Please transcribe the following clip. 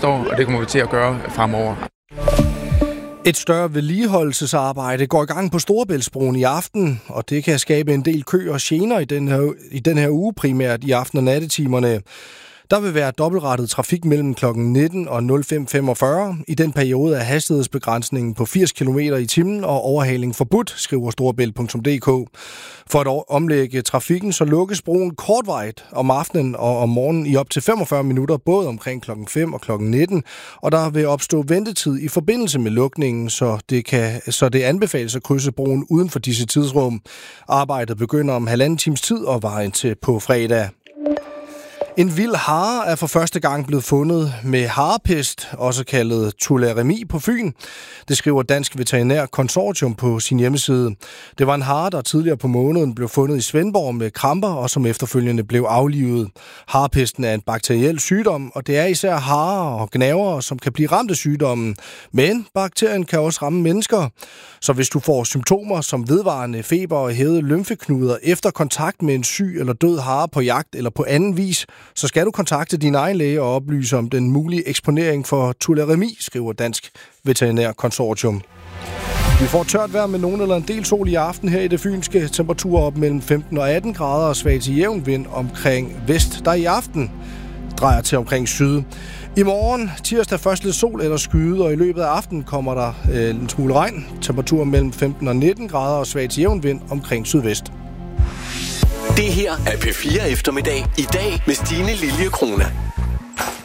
næste år, og det kommer vi til at gøre fremover. Et større vedligeholdelsesarbejde går i gang på Storebæltsbroen i aften, og det kan skabe en del kø og gener i den her uge, primært i aften- og nattetimerne. Der vil være dobbeltrettet trafik mellem kl. 19 og 05.45. I den periode er hastighedsbegrænsningen på 80 km i timen og overhaling forbudt, skriver storebælt.dk. For at omlægge trafikken, så lukkes broen kortvarigt om aftenen og om morgenen i op til 45 minutter, både omkring kl. 5 og kl. 19, og der vil opstå ventetid i forbindelse med lukningen, så det anbefales at krydse broen uden for disse tidsrum. Arbejdet begynder om 1,5 times tid og varer indtil på fredag. En vild hare er for første gang blevet fundet med harepest, også kaldet tularemi på Fyn. Det skriver Dansk Veterinær Konsortium på sin hjemmeside. Det var en hare, der tidligere på måneden blev fundet i Svendborg med kramper, og som efterfølgende blev aflivet. Harepesten er en bakteriel sygdom, og det er især harer og gnavere, som kan blive ramt af sygdommen. Men bakterien kan også ramme mennesker. Så hvis du får symptomer som vedvarende feber og hævede lymfeknuder efter kontakt med en syg eller død hare på jagt eller på anden vis, så skal du kontakte din egen læge og oplyse om den mulige eksponering for tularemi, skriver Dansk Veterinær Konsortium. Vi får tørt vejr med nogen eller en del sol i aften her i det fynske. Temperaturer op mellem 15 og 18 grader og svag til jævn vind omkring vest, der i aften drejer til omkring syd. I morgen, tirsdag, først lidt sol eller skyde, og i løbet af aftenen kommer der en smule regn. Temperaturer mellem 15 og 19 grader og svag til jævn vind omkring sydvest. Det her er P4 Eftermiddag i dag med Stine Lilje Krone.